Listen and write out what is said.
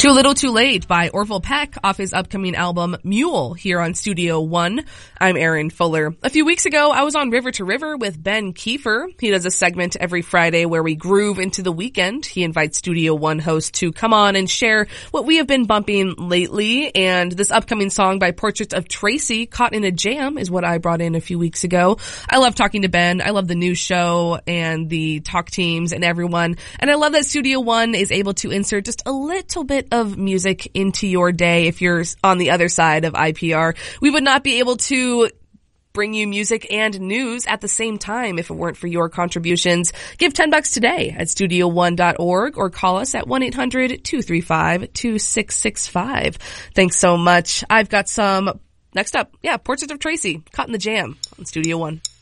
Too Little Too Late by Orville Peck off his upcoming album Mule here on Studio One. I'm Erin Fuller. A few weeks ago, I was on River to River with Ben Kiefer. He does a segment every Friday where we groove into the weekend. He invites Studio One hosts to come on and share what we have been bumping lately. And this upcoming song by Portrait of Tracy, Caught in a Jam, is what I brought in a few weeks ago. I love talking to Ben. I love the news show and the talk teams and everyone. And I love that Studio One is able to insert just a little bit of music into your day. If you're on the other side of IPR, we would not be able to bring you music and news at the same time if it weren't for your contributions. Give $10 today at studio1.org or call us at 1-800-235-2665. Thanks so much. I've got some next up. Yeah, Portrait of Tracy, Caught in the Jam on Studio One.